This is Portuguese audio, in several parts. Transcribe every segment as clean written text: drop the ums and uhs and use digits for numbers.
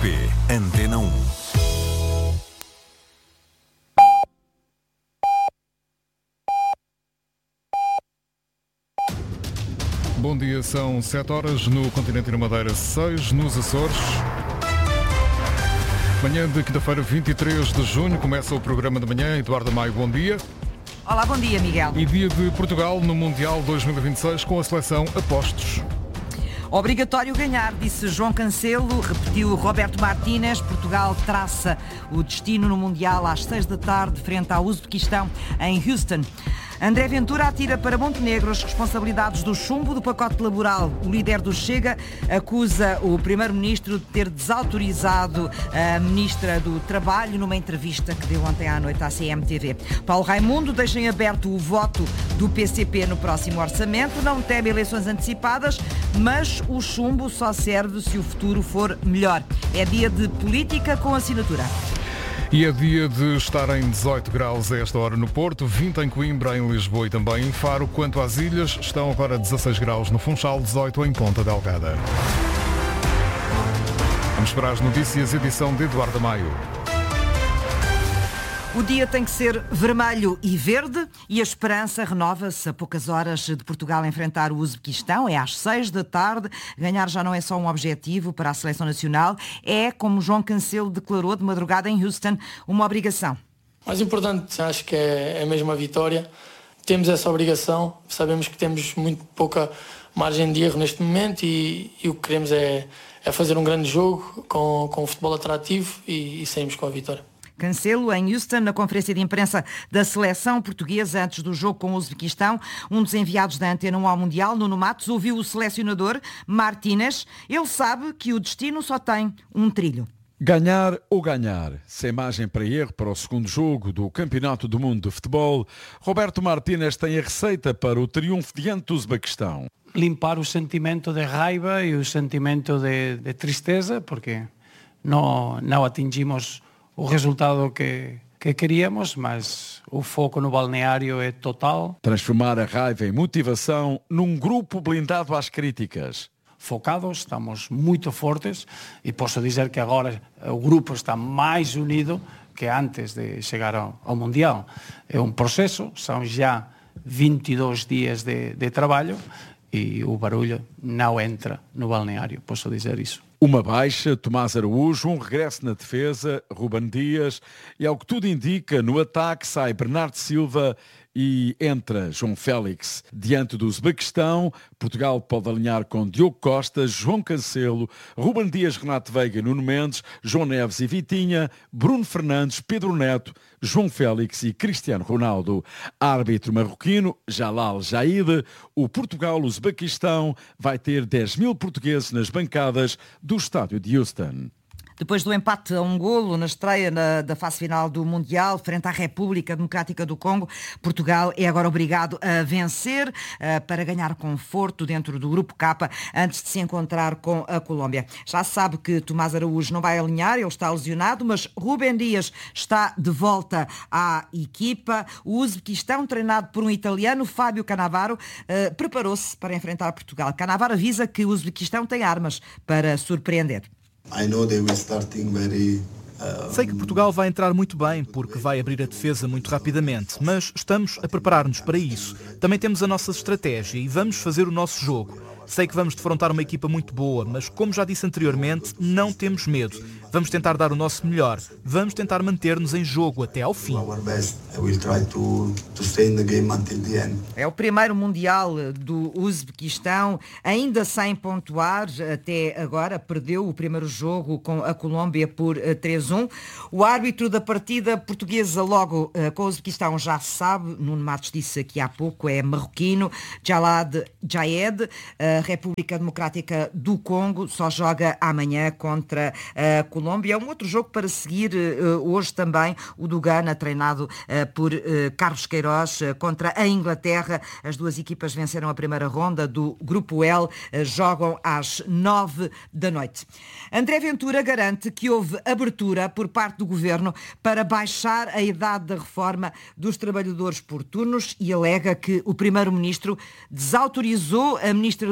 RTP Antena 1. Bom dia, são 7 horas no continente e na Madeira, 6 nos Açores. Manhã de quinta-feira, 23 de junho, começa o programa da manhã. Eduardo Maio, bom dia. Olá, bom dia, Miguel. E dia de Portugal no Mundial 2026 com a seleção a postos. Obrigatório ganhar, disse João Cancelo, repetiu Roberto Martínez. Portugal traça o destino no Mundial às 6 da tarde, frente ao Uzbequistão, em Houston. André Ventura atira para Montenegro as responsabilidades do chumbo do pacote laboral. O líder do Chega acusa o primeiro-ministro de ter desautorizado a ministra do Trabalho numa entrevista que deu ontem à noite à CMTV. Paulo Raimundo deixa em aberto o voto do PCP no próximo orçamento. Não teme eleições antecipadas, mas o chumbo só serve se o futuro for melhor. É dia de política com assinatura. E é dia de estar em 18 graus a esta hora no Porto, 20 em Coimbra, em Lisboa e também em Faro. Quanto às ilhas, estão agora 16 graus no Funchal, 18 em Ponta Delgada. Vamos para as notícias, edição de Eduardo Maio. O dia tem que ser vermelho e verde e a esperança renova-se a poucas horas de Portugal enfrentar o Uzbequistão. É às 6 da tarde. Ganhar já não é só um objetivo para a seleção nacional, é, como João Cancelo declarou de madrugada em Houston, uma obrigação. Mais importante, acho que é mesmo a vitória. Temos essa obrigação, sabemos que temos muito pouca margem de erro neste momento e o que queremos é fazer um grande jogo com um futebol atrativo e sairmos com a vitória. Cancelo, em Houston, na conferência de imprensa da seleção portuguesa antes do jogo com o Uzbequistão. Um dos enviados da Antena 1 ao Mundial, Nuno Matos, ouviu o selecionador Martínez. Ele sabe que o destino só tem um trilho. Ganhar ou ganhar, sem margem para erro para o segundo jogo do Campeonato do Mundo de Futebol, Roberto Martínez tem a receita para o triunfo diante do Uzbequistão. Limpar o sentimento de raiva e o sentimento de tristeza, porque não atingimos o resultado que queríamos, mas o foco no balneário é total. Transformar a raiva em motivação num grupo blindado às críticas. Focados, estamos muito fortes e posso dizer que agora o grupo está mais unido que antes de chegar ao Mundial. É um processo, são já 22 dias de trabalho e o barulho não entra no balneário, posso dizer isso. Uma baixa, Tomás Araújo, um regresso na defesa, Ruben Dias e, ao que tudo indica, no ataque sai Bernardo Silva e entra João Félix. Diante do Uzbequistão, Portugal pode alinhar com Diogo Costa, João Cancelo, Ruben Dias, Renato Veiga, Nuno Mendes, João Neves e Vitinha, Bruno Fernandes, Pedro Neto, João Félix e Cristiano Ronaldo. Árbitro marroquino, Jalal Jaid. O Portugal-Uzbequistão vai ter 10 mil portugueses nas bancadas do estádio de Houston. Depois do empate a um golo na estreia da fase final do Mundial, frente à República Democrática do Congo, Portugal é agora obrigado a vencer para ganhar conforto dentro do Grupo K antes de se encontrar com a Colômbia. Já se sabe que Tomás Araújo não vai alinhar, ele está lesionado, mas Ruben Dias está de volta à equipa. O Uzbequistão, treinado por um italiano, Fábio Cannavaro, preparou-se para enfrentar Portugal. Cannavaro avisa que o Uzbequistão tem armas para surpreender. Sei que Portugal vai entrar muito bem, porque vai abrir a defesa muito rapidamente, mas estamos a preparar-nos para isso. Também temos a nossa estratégia e vamos fazer o nosso jogo. Sei que vamos defrontar uma equipa muito boa, mas como já disse anteriormente, não temos medo. Vamos tentar dar o nosso melhor. Vamos tentar manter-nos em jogo até ao fim. É o primeiro Mundial do Uzbequistão, ainda sem pontuar. Até agora perdeu o primeiro jogo com a Colômbia por 3-1. O árbitro da partida portuguesa logo com o Uzbequistão já se sabe, Nuno Matos disse aqui há pouco, é marroquino, Jalal Jaid. A República Democrática do Congo só joga amanhã contra a Colômbia. É um outro jogo para seguir hoje também, o do Ghana, treinado por Carlos Queiroz, contra a Inglaterra. As duas equipas venceram a primeira ronda do Grupo L, jogam às 9 da noite. André Ventura garante que houve abertura por parte do Governo para baixar a idade da reforma dos trabalhadores por turnos e alega que o Primeiro-Ministro desautorizou a Ministra do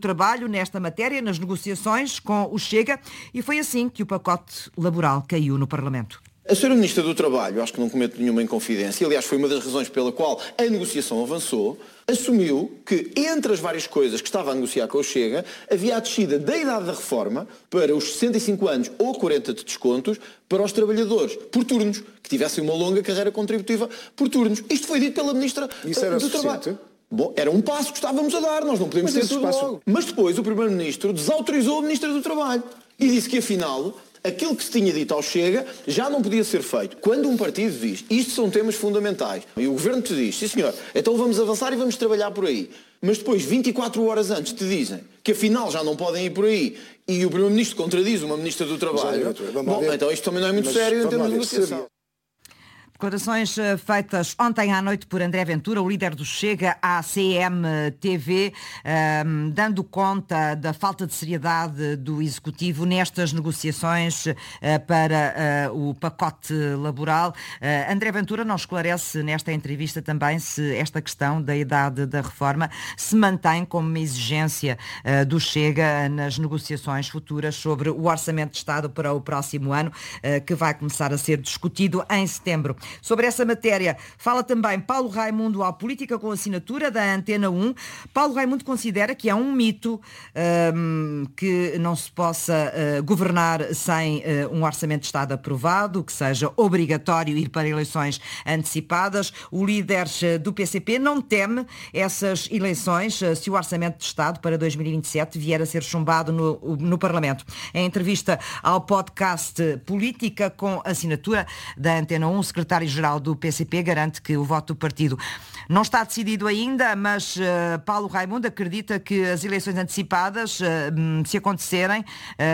Trabalho nesta matéria, nas negociações com o Chega, e foi assim que o pacote laboral caiu no Parlamento. A Sra. Ministra do Trabalho, acho que não cometo nenhuma inconfidência, aliás foi uma das razões pela qual a negociação avançou, assumiu que entre as várias coisas que estava a negociar com o Chega, havia a descida da idade da reforma para os 65 anos ou 40 de descontos para os trabalhadores, por turnos, que tivessem uma longa carreira contributiva por turnos. Isto foi dito pela Ministra do Trabalho. Bom, era um passo que estávamos a dar, nós não podemos ter tudo logo. Mas depois o Primeiro-Ministro desautorizou a Ministra do Trabalho e disse que afinal aquilo que se tinha dito ao Chega já não podia ser feito. Quando um partido diz, isto são temas fundamentais, e o Governo te diz, sim senhor, então vamos avançar e vamos trabalhar por aí. Mas depois, 24 horas antes, te dizem que afinal já não podem ir por aí e o Primeiro-Ministro contradiz uma Ministra do Trabalho. Bom, então isto também não é muito sério em termos de negociação. Declarações feitas ontem à noite por André Ventura, o líder do Chega, à CMTV, dando conta da falta de seriedade do Executivo nestas negociações para o pacote laboral. André Ventura não esclarece nesta entrevista também se esta questão da idade da reforma se mantém como uma exigência do Chega nas negociações futuras sobre o Orçamento de Estado para o próximo ano, que vai começar a ser discutido em setembro. Sobre essa matéria fala também Paulo Raimundo ao Política com Assinatura da Antena 1. Paulo Raimundo considera que é um mito que não se possa governar sem um Orçamento de Estado aprovado, que seja obrigatório ir para eleições antecipadas. O líder do PCP não teme essas eleições se o Orçamento de Estado para 2027 vier a ser chumbado no Parlamento. Em entrevista ao podcast Política com Assinatura da Antena 1, o secretário-geral do PCP garante que o voto do partido não está decidido ainda, mas Paulo Raimundo acredita que as eleições antecipadas, se acontecerem,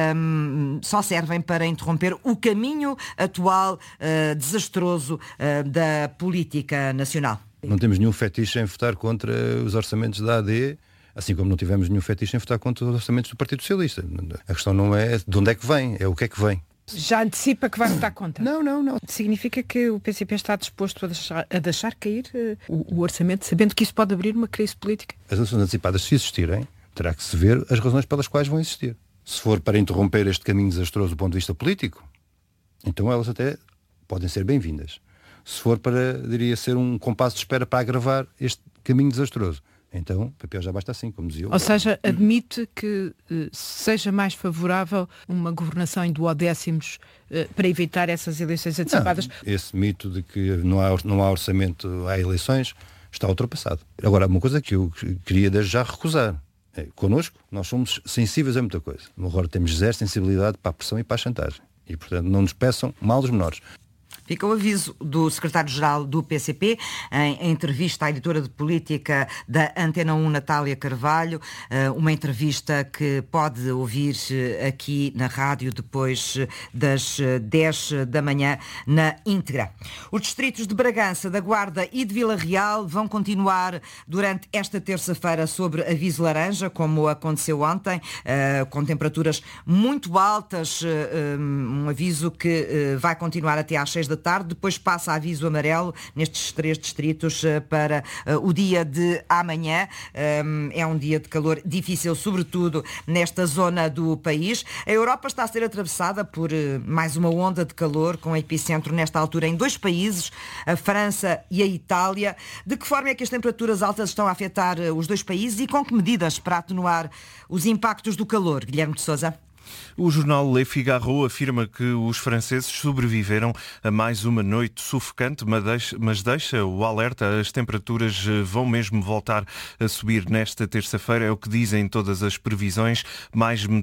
só servem para interromper o caminho atual desastroso da política nacional. Não temos nenhum fetiche em votar contra os orçamentos da AD, assim como não tivemos nenhum fetiche em votar contra os orçamentos do Partido Socialista. A questão não é de onde é que vem, é o que é que vem. Já antecipa que vai votar contra? Não. Significa que o PCP está disposto a deixar cair o orçamento, sabendo que isso pode abrir uma crise política? As eleições antecipadas, se existirem, terá que se ver as razões pelas quais vão existir. Se for para interromper este caminho desastroso do ponto de vista político, então elas até podem ser bem-vindas. Se for para, diria, ser um compasso de espera para agravar este caminho desastroso, então o papel já basta assim, como dizia eu. Ou seja, admite que seja mais favorável uma governação em duodécimos para evitar essas eleições antecipadas? Não, esse mito de que não há orçamento a eleições está ultrapassado. Agora, uma coisa que eu queria desde já recusar. Connosco, nós somos sensíveis a muita coisa. Agora temos zero sensibilidade para a pressão e para a chantagem. E, portanto, não nos peçam mal dos menores. Fica o aviso do secretário-geral do PCP em entrevista à editora de política da Antena 1, Natália Carvalho, uma entrevista que pode ouvir aqui na rádio depois das 10 da manhã na íntegra. Os distritos de Bragança, da Guarda e de Vila Real vão continuar durante esta terça-feira sobre aviso laranja, como aconteceu ontem, com temperaturas muito altas, um aviso que vai continuar até às 6 da tarde, depois passa a aviso amarelo nestes 3 distritos para o dia de amanhã. É um dia de calor difícil, sobretudo nesta zona do país. A Europa está a ser atravessada por mais uma onda de calor, com epicentro nesta altura em 2 países, a França e a Itália. De que forma é que as temperaturas altas estão a afetar os 2 países e com que medidas para atenuar os impactos do calor? Guilherme de Sousa. O jornal Le Figaro afirma que os franceses sobreviveram a mais uma noite sufocante, mas deixa o alerta. As temperaturas vão mesmo voltar a subir nesta terça-feira, é o que dizem todas as previsões. Mais de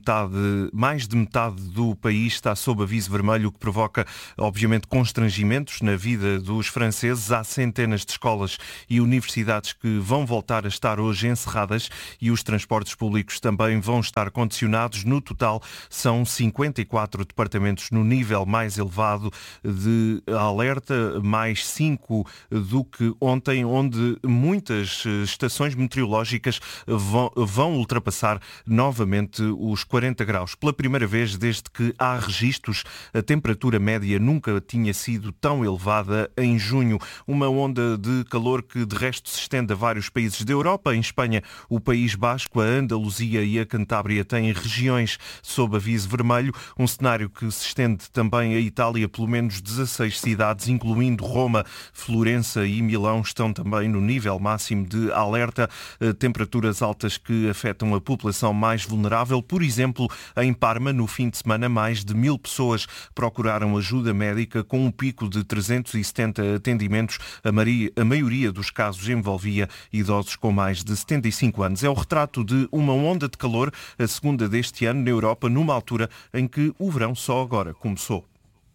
metade do país está sob aviso vermelho, o que provoca, obviamente, constrangimentos na vida dos franceses. Há centenas de escolas e universidades que vão voltar a estar hoje encerradas e os transportes públicos também vão estar condicionados. No total, São 54 departamentos no nível mais elevado de alerta, mais 5 do que ontem, onde muitas estações meteorológicas vão ultrapassar novamente os 40 graus. Pela primeira vez desde que há registros, a temperatura média nunca tinha sido tão elevada em junho. Uma onda de calor que de resto se estende a vários países da Europa. Em Espanha, o País Basco, a Andaluzia e a Cantábria têm regiões sob aviso vermelho, um cenário que se estende também à Itália. Pelo menos 16 cidades, incluindo Roma, Florença e Milão, estão também no nível máximo de alerta. Temperaturas altas que afetam a população mais vulnerável. Por exemplo, em Parma, no fim de semana, mais de 1000 pessoas procuraram ajuda médica, com um pico de 370 atendimentos. A maioria dos casos envolvia idosos com mais de 75 anos. É o retrato de uma onda de calor, a segunda deste ano na Europa, numa altura em que o verão só agora começou.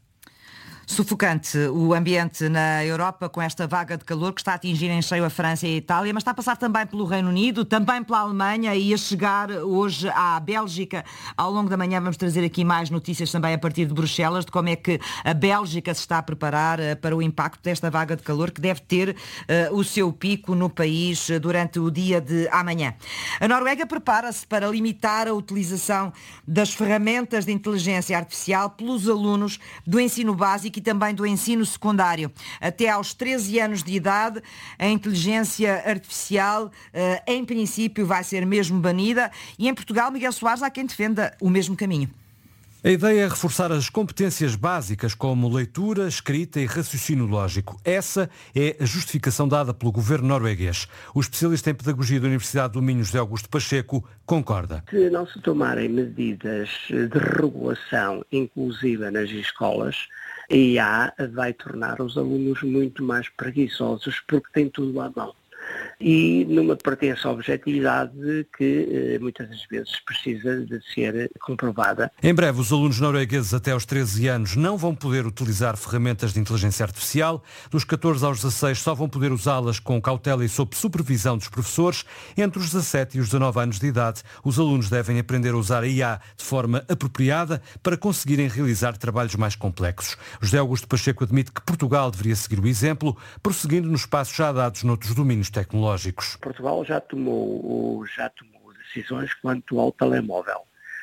Sufocante o ambiente na Europa com esta vaga de calor que está a atingir em cheio a França e a Itália, mas está a passar também pelo Reino Unido, também pela Alemanha e a chegar hoje à Bélgica. Ao longo da manhã vamos trazer aqui mais notícias também a partir de Bruxelas, de como é que a Bélgica se está a preparar para o impacto desta vaga de calor que deve ter o seu pico no país durante o dia de amanhã. A Noruega prepara-se para limitar a utilização das ferramentas de inteligência artificial pelos alunos do ensino básico e também do ensino secundário. Até aos 13 anos de idade, a inteligência artificial, em princípio, vai ser mesmo banida e em Portugal, Miguel Soares, há quem defenda o mesmo caminho. A ideia é reforçar as competências básicas como leitura, escrita e raciocínio lógico. Essa é a justificação dada pelo governo norueguês. O especialista em pedagogia da Universidade do Minho, José Augusto Pacheco, concorda. Se não se tomarem medidas de regulação inclusiva nas escolas, a IA vai tornar os alunos muito mais preguiçosos porque tem tudo à mão. E numa pretensa objetividade que muitas das vezes precisa de ser comprovada. Em breve, os alunos noruegueses até aos 13 anos não vão poder utilizar ferramentas de inteligência artificial. Dos 14 aos 16 só vão poder usá-las com cautela e sob supervisão dos professores. Entre os 17 e os 19 anos de idade, os alunos devem aprender a usar a IA de forma apropriada para conseguirem realizar trabalhos mais complexos. José Augusto Pacheco admite que Portugal deveria seguir o exemplo, prosseguindo nos passos já dados noutros domínios tecnológicos. Portugal já tomou decisões quanto ao telemóvel.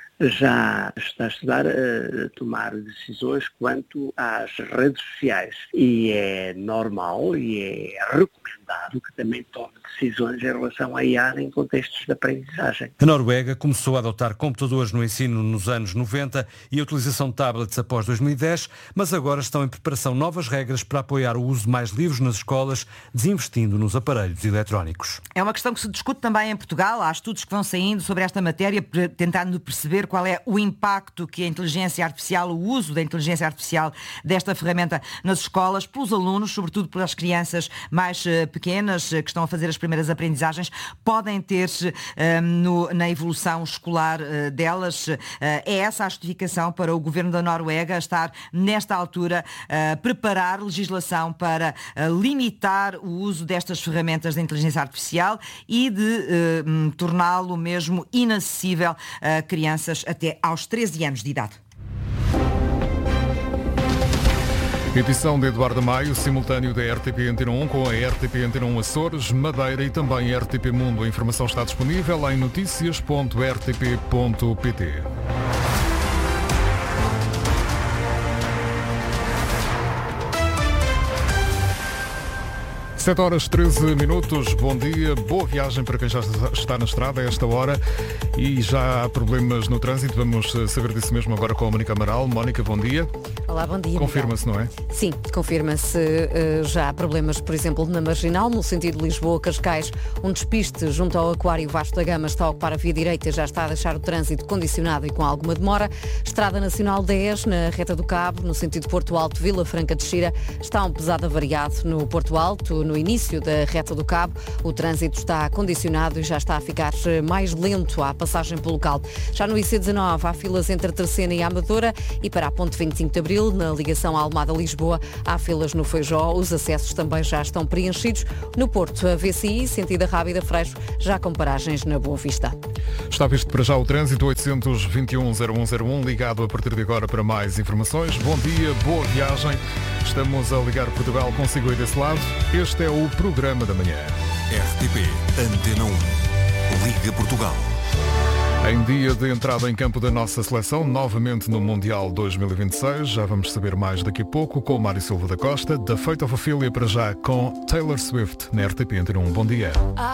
Já está a estudar a tomar decisões quanto às redes sociais. E é normal e é recomendado que também tome decisões em relação à IA em contextos de aprendizagem. A Noruega começou a adotar computadores no ensino nos anos 90 e a utilização de tablets após 2010, mas agora estão em preparação novas regras para apoiar o uso mais livre nas escolas, desinvestindo nos aparelhos eletrónicos. É uma questão que se discute também em Portugal. Há estudos que vão saindo sobre esta matéria, tentando perceber qual é o impacto que a inteligência artificial, o uso da inteligência artificial desta ferramenta nas escolas, pelos alunos, sobretudo pelas crianças mais pequenas que estão a fazer as primeiras aprendizagens, podem ter na evolução escolar delas. É essa a justificação para o governo da Noruega estar, nesta altura, a preparar legislação para limitar o uso destas ferramentas de inteligência artificial e de torná-lo mesmo inacessível a crianças até aos 13 anos de idade. Edição de Eduardo Maio, simultâneo da RTP Antena 1 com a RTP Antena 1 Açores, Madeira e também a RTP Mundo. A informação está disponível em noticias.rtp.pt. 7h13. Bom dia, boa viagem para quem já está na estrada a esta hora e já há problemas no trânsito. Vamos saber disso mesmo agora com a Mónica Amaral. Mónica, bom dia. Olá, bom dia. Confirma-se, não é? Sim, confirma-se. Já há problemas, por exemplo, na Marginal, no sentido Lisboa-Cascais. Um despiste junto ao Aquário Vasco da Gama está a ocupar a via direita, já está a deixar o trânsito condicionado e com alguma demora. Estrada Nacional 10, na Reta do Cabo, no sentido Porto Alto, Vila Franca de Xira, está um pesado avariado no Porto Alto, no início da Reta do Cabo. O trânsito está condicionado e já está a ficar mais lento à passagem pelo local. Já no IC19 há filas entre Terceira e Amadora e para a Ponte 25 de Abril, na ligação à Almada-Lisboa, há filas no Feijó. Os acessos também já estão preenchidos. No Porto, a VCI, sentido Rábida Freixo, já com paragens na Boa Vista. Está visto para já o trânsito, 821-0101, ligado a partir de agora para mais informações. Bom dia, boa viagem. Estamos a ligar Portugal consigo aí desse lado. Este é o programa da manhã. RTP Antena 1. Liga Portugal. Em dia de entrada em campo da nossa seleção, novamente no Mundial 2026, já vamos saber mais daqui a pouco com o Mário Silva da Costa, da Fate of Ophelia para já com Taylor Swift na RTP Antena 1. Bom dia.